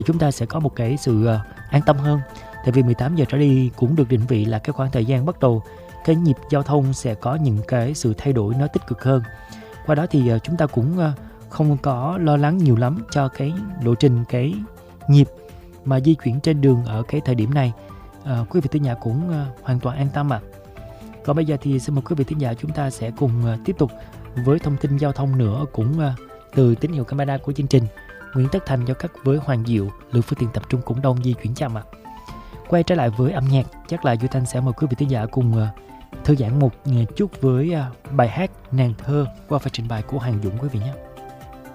chúng ta sẽ có một cái sự an tâm hơn. Tại vì 18 giờ trở đi cũng được định vị là cái khoảng thời gian bắt đầu cái nhịp giao thông sẽ có những cái sự thay đổi nó tích cực hơn. Qua đó thì chúng ta cũng không có lo lắng nhiều lắm cho cái lộ trình, cái nhịp mà di chuyển trên đường ở cái thời điểm này. Quý vị thính giả cũng hoàn toàn an tâm ạ. Còn bây giờ thì xin mời quý vị thính giả chúng ta sẽ cùng tiếp tục với thông tin giao thông nữa, cũng từ tín hiệu camera của chương trình. Nguyễn Tất Thành giao cắt với Hoàng Diệu, lượng phương tiện tập trung cũng đông di chuyển chậm ạ. Quay trở lại với âm nhạc, chắc là Duy Thanh sẽ mời quý vị thính giả cùng thư giãn một chút với bài hát Nàng Thơ qua phần trình bày của Hoàng Dũng quý vị nhé.